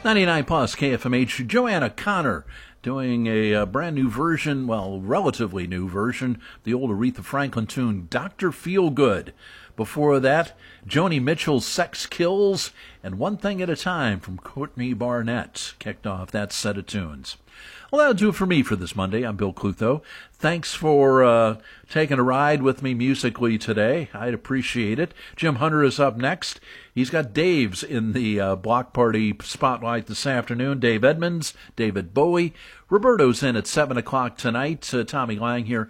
99 plus KFMH, Joanna Connor doing a brand new version, well, relatively new version, the old Aretha Franklin tune, Dr. Feelgood. Before that, Joni Mitchell's Sex Kills, and One Thing at a Time from Courtney Barnett kicked off that set of tunes. Well, that'll do it for me for this Monday. I'm Bill Clutho. Thanks for taking a ride with me musically today. I'd appreciate it. Jim Hunter is up next. He's got Dave's in the Block Party Spotlight this afternoon. Dave Edmonds, David Bowie. Roberto's in at 7 o'clock tonight. Tommy Lang here